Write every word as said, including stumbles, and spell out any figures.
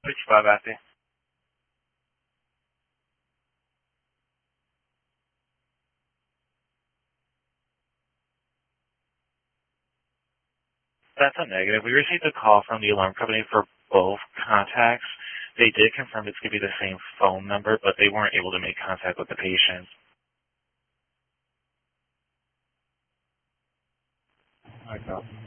twenty-five after. That's a negative. We received a call from the alarm company for both contacts. They did confirm it's going to be the same phone number, but they weren't able to make contact with the patient. I copy.